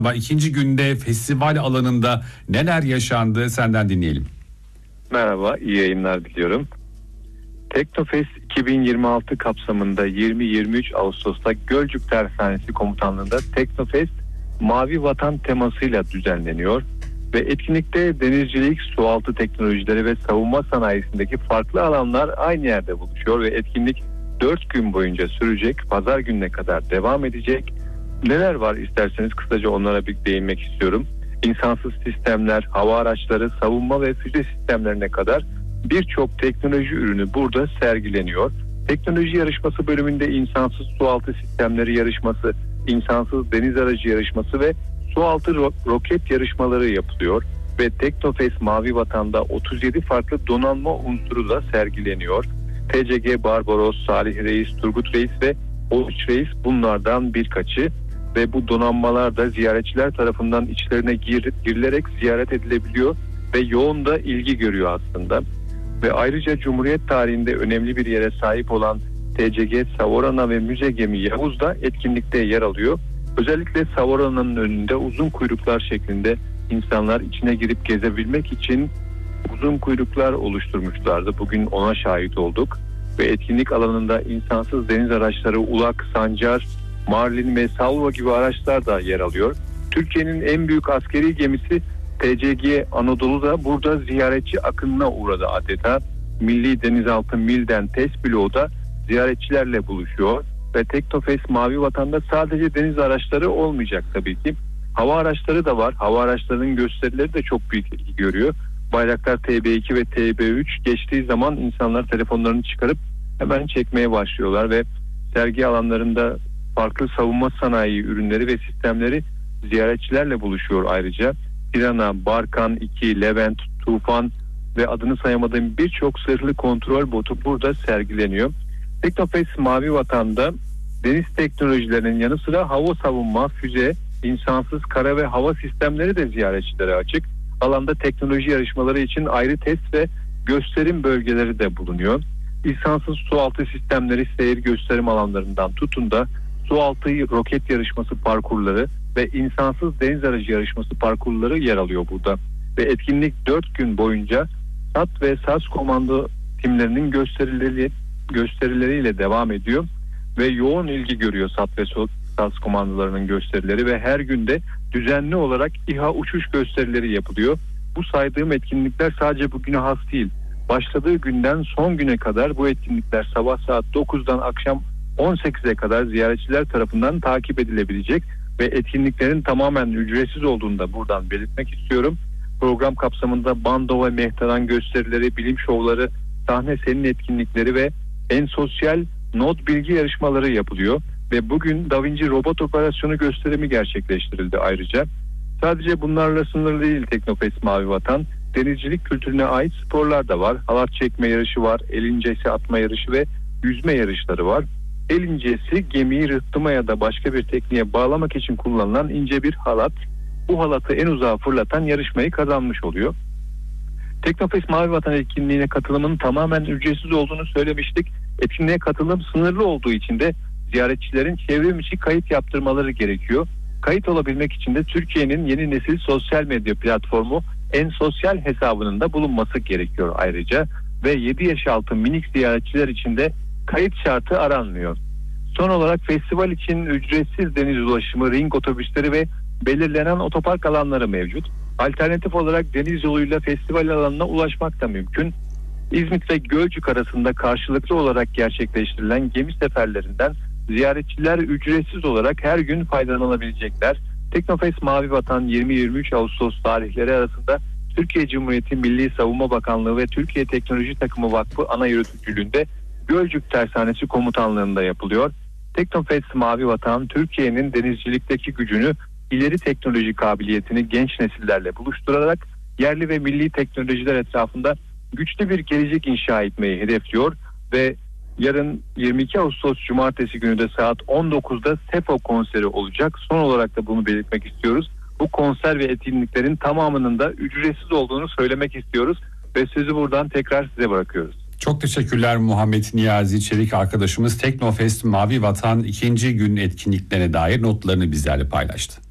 İkinci günde festival alanında neler yaşandı, senden dinleyelim. Merhaba, iyi yayınlar diliyorum. Teknofest 2026 kapsamında 20-23 Ağustos'ta Gölcük Tersanesi Komutanlığı'nda Teknofest Mavi Vatan temasıyla düzenleniyor ve etkinlikte denizcilik, sualtı teknolojileri ve savunma sanayisindeki farklı alanlar aynı yerde buluşuyor ve etkinlik 4 gün boyunca sürecek, pazar gününe kadar devam edecek. Neler var isterseniz kısaca onlara bir değinmek istiyorum. İnsansız sistemler, hava araçları, savunma ve füze sistemlerine kadar birçok teknoloji ürünü burada sergileniyor. Teknoloji yarışması bölümünde insansız sualtı sistemleri yarışması, insansız deniz aracı yarışması ve sualtı roket yarışmaları yapılıyor. Ve Teknofest Mavi Vatan'da 37 farklı donanma unsuru da sergileniyor. TCG Barbaros, Salih Reis, Turgut Reis ve Oruç Reis bunlardan birkaçı. Ve bu donanmalar da ziyaretçiler tarafından içlerine girilerek ziyaret edilebiliyor ve yoğun da ilgi görüyor aslında. Ve ayrıca Cumhuriyet tarihinde önemli bir yere sahip olan TCG Savorana ve müze gemi Yavuz da etkinlikte yer alıyor. Özellikle Savorana'nın önünde uzun kuyruklar şeklinde insanlar içine girip gezebilmek için uzun kuyruklar oluşturmuşlardı. Bugün ona şahit olduk ve etkinlik alanında insansız deniz araçları Ulak, Sancar, Marlin ve Salvo gibi araçlar da yer alıyor. Türkiye'nin en büyük askeri gemisi TCG Anadolu da burada ziyaretçi akınına uğradı adeta. Milli Denizaltı Mil'den test bloğu da ziyaretçilerle buluşuyor. Ve Teknofest Mavi Vatan'da sadece deniz araçları olmayacak tabii ki. Hava araçları da var. Hava araçlarının gösterileri de çok büyük ilgi görüyor. Bayraktar TB2 ve TB3 geçtiği zaman insanlar telefonlarını çıkarıp hemen çekmeye başlıyorlar ve sergi alanlarında farklı savunma sanayi ürünleri ve sistemleri ziyaretçilerle buluşuyor ayrıca. Pirana, Barkan 2, Levent, Tufan ve adını sayamadığım birçok zırhlı kontrol botu burada sergileniyor. Teknofest Mavi Vatan'da deniz teknolojilerinin yanı sıra hava savunma, füze, insansız kara ve hava sistemleri de ziyaretçilere açık. Alanda teknoloji yarışmaları için ayrı test ve gösterim bölgeleri de bulunuyor. İnsansız sualtı sistemleri seyir gösterim alanlarından tutun da sualtı roket yarışması parkurları ve insansız deniz aracı yarışması parkurları yer alıyor burada. Ve etkinlik 4 gün boyunca SAT ve SAS komando timlerinin gösterileriyle devam ediyor. Ve yoğun ilgi görüyor SAT ve SAS komandolarının gösterileri ve her günde düzenli olarak İHA uçuş gösterileri yapılıyor. Bu saydığım etkinlikler sadece bugüne has değil. Başladığı günden son güne kadar bu etkinlikler sabah saat 9'dan akşam 18'e kadar ziyaretçiler tarafından takip edilebilecek ve etkinliklerin tamamen ücretsiz olduğunu da buradan belirtmek istiyorum. Program kapsamında bando ve mehtaran gösterileri, bilim şovları, sahne senin etkinlikleri ve en sosyal not bilgi yarışmaları yapılıyor. Ve bugün Da Vinci robot operasyonu gösterimi gerçekleştirildi ayrıca. Sadece bunlarla sınırlı değil Teknofest Mavi Vatan. Denizcilik kültürüne ait sporlar da var. Halat çekme yarışı var, el incesi atma yarışı ve yüzme yarışları var. El incesi gemiyi rıhtıma ya da başka bir tekniğe bağlamak için kullanılan ince bir halat. Bu halatı en uzağa fırlatan yarışmayı kazanmış oluyor. Teknofest Mavi Vatan etkinliğine katılımın tamamen ücretsiz olduğunu söylemiştik. Etkinliğe katılım sınırlı olduğu için de ziyaretçilerin çevrim içi kayıt yaptırmaları gerekiyor. Kayıt olabilmek için de Türkiye'nin yeni nesil sosyal medya platformu En Sosyal hesabının da bulunması gerekiyor ayrıca. Ve 7 yaş altı minik ziyaretçiler için de kayıt şartı aranmıyor. Son olarak festival için ücretsiz deniz ulaşımı, ring otobüsleri ve belirlenen otopark alanları mevcut. Alternatif olarak deniz yoluyla festival alanına ulaşmak da mümkün. İzmit ve Gölcük arasında karşılıklı olarak gerçekleştirilen gemi seferlerinden ziyaretçiler ücretsiz olarak her gün faydalanabilecekler. Teknofest Mavi Vatan 20-23 Ağustos tarihleri arasında Türkiye Cumhuriyeti Milli Savunma Bakanlığı ve Türkiye Teknoloji Takımı Vakfı ana yürütücülüğünde Gölcük Tersanesi Komutanlığı'nda yapılıyor. Teknofest Mavi Vatan Türkiye'nin denizcilikteki gücünü, ileri teknoloji kabiliyetini genç nesillerle buluşturarak yerli ve milli teknolojiler etrafında güçlü bir gelecek inşa etmeyi hedefliyor ve yarın 22 Ağustos Cumartesi günü de saat 19'da SEFO konseri olacak. Son olarak da bunu belirtmek istiyoruz. Bu konser ve etkinliklerin tamamının da ücretsiz olduğunu söylemek istiyoruz ve sözü buradan tekrar size bırakıyoruz. Çok teşekkürler Muhammed Niyazi Çelik arkadaşımız. Teknofest Mavi Vatan 2. gün etkinliklerine dair notlarını bizlerle paylaştı.